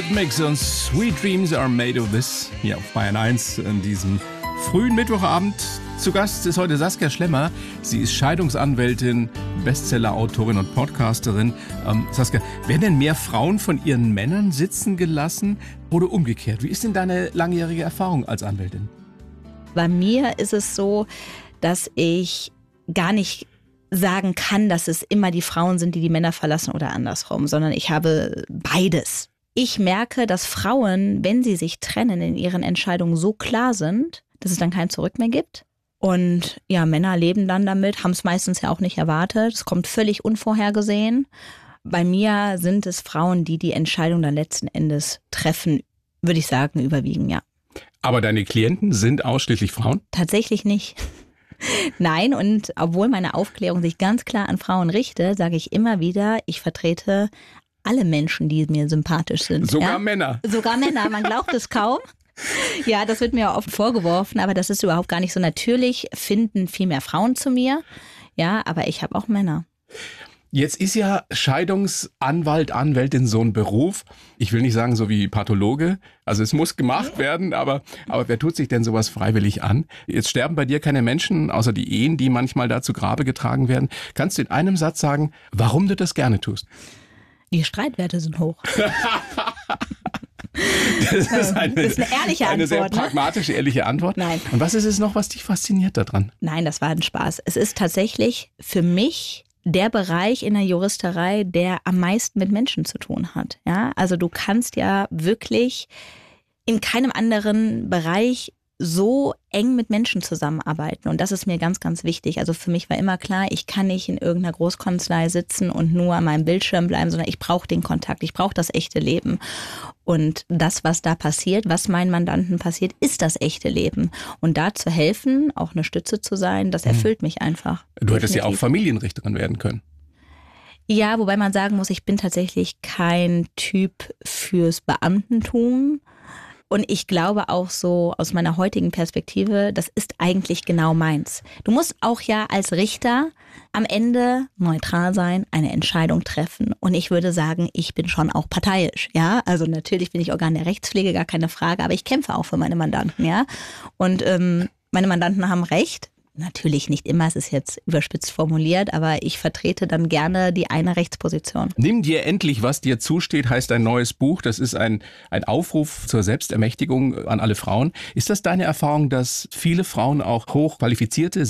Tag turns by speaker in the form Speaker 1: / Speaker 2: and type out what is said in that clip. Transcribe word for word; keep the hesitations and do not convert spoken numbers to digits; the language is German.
Speaker 1: Eurythmics und Sweet Dreams Are Made of This. Hier auf Bayern eins an diesem frühen Mittwochabend. Zu Gast ist heute Saskia Schlemmer. Sie ist Scheidungsanwältin, Bestsellerautorin und Podcasterin. Ähm, Saskia, werden denn mehr Frauen von ihren Männern sitzen gelassen oder umgekehrt? Wie ist denn deine langjährige Erfahrung als Anwältin?
Speaker 2: Bei mir ist es so, dass ich gar nicht sagen kann, dass es immer die Frauen sind, die die Männer verlassen oder andersrum, sondern ich habe beides. Ich merke, dass Frauen, wenn sie sich trennen, in ihren Entscheidungen so klar sind, dass es dann kein Zurück mehr gibt. Und ja, Männer leben dann damit, haben es meistens ja auch nicht erwartet. Es kommt völlig unvorhergesehen. Bei mir sind es Frauen, die die Entscheidung dann letzten Endes treffen, würde ich sagen, überwiegen, ja.
Speaker 1: Aber deine Klienten sind ausschließlich Frauen?
Speaker 2: Tatsächlich nicht. Nein, und obwohl meine Aufklärung sich ganz klar an Frauen richtet, sage ich immer wieder, ich vertrete alle Menschen, die mir sympathisch sind.
Speaker 1: Sogar
Speaker 2: ja?
Speaker 1: Männer?
Speaker 2: Sogar Männer, man glaubt es kaum. Ja, das wird mir oft vorgeworfen, aber das ist überhaupt gar nicht so. Natürlich finden viel mehr Frauen zu mir, ja, aber ich habe auch Männer.
Speaker 1: Jetzt ist ja Scheidungsanwalt, Anwältin so ein Beruf. Ich will nicht sagen so wie Pathologe. Also es muss gemacht werden, aber, aber wer tut sich denn sowas freiwillig an? Jetzt sterben bei dir keine Menschen, außer die Ehen, die manchmal da zu Grabe getragen werden. Kannst du in einem Satz sagen, warum du das gerne tust?
Speaker 2: Die Streitwerte sind hoch.
Speaker 1: Das ist eine,
Speaker 2: das ist eine ehrliche
Speaker 1: eine
Speaker 2: Antwort.
Speaker 1: sehr pragmatische, ehrliche Antwort.
Speaker 2: Nein.
Speaker 1: Und was ist es noch, was dich fasziniert daran?
Speaker 2: Nein, das war ein Spaß. Es ist tatsächlich für mich der Bereich in der Juristerei, der am meisten mit Menschen zu tun hat. Ja, also du kannst ja wirklich in keinem anderen Bereich so eng mit Menschen zusammenarbeiten. Und das ist mir ganz, ganz wichtig. Also für mich war immer klar, ich kann nicht in irgendeiner Großkanzlei sitzen und nur an meinem Bildschirm bleiben, sondern ich brauche den Kontakt, ich brauche das echte Leben. Und das, was da passiert, was meinen Mandanten passiert, ist das echte Leben. Und da zu helfen, auch eine Stütze zu sein, das erfüllt mich einfach.
Speaker 1: Du hättest ja auch
Speaker 2: definitiv.
Speaker 1: Familienrichterin werden können.
Speaker 2: Ja, wobei man sagen muss, ich bin tatsächlich kein Typ fürs Beamtentum. Und ich glaube auch so aus meiner heutigen Perspektive, das ist eigentlich genau meins. Du musst auch ja als Richter am Ende neutral sein, eine Entscheidung treffen. Und ich würde sagen, ich bin schon auch parteiisch. Ja, also natürlich bin ich Organ der Rechtspflege, gar keine Frage, aber ich kämpfe auch für meine Mandanten. Ja, und ähm, meine Mandanten haben Recht. Natürlich nicht immer, es ist jetzt überspitzt formuliert, aber ich vertrete dann gerne die eine Rechtsposition.
Speaker 1: Nimm dir endlich, was dir zusteht, heißt ein neues Buch. Das ist ein, ein Aufruf zur Selbstermächtigung an alle Frauen. Ist das deine Erfahrung, dass viele Frauen auch hochqualifizierte,